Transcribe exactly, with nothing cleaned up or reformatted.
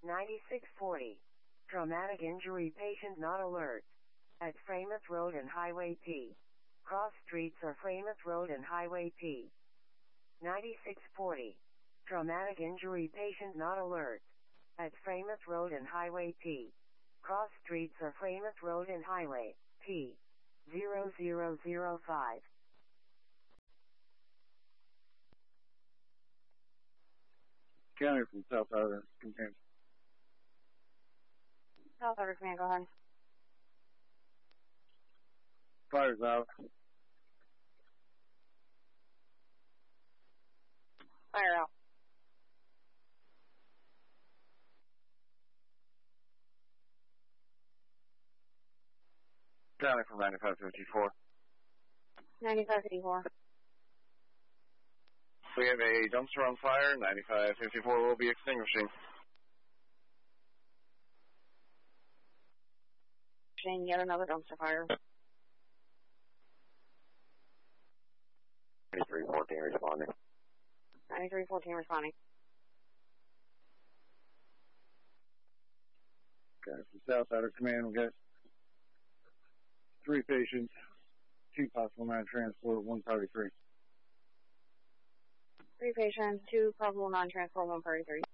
ninety-six forty. Traumatic injury patient not alert. At Framath Road and Highway P. Cross streets are Framath Road and Highway P. ninety-six forty. Traumatic injury patient not alert. At Framath Road and Highway P. Cross streets are Framath Road and Highway P. zero zero zero five. County from South Outer Command. South Outer Command, go ahead. Fire's out. Fire out. County from ninety-five fifty-four. ninety-five fifty-four. We have a dumpster on fire. ninety-five fifty-four will be extinguishing. Shane, yet another dumpster fire. ninety-three fourteen responding. ninety-three fourteen responding. Okay, from South Outer Command, we got three patients, two possible non-transport, one thirty-three. Three patients, two probable non-transport, one thirty-three.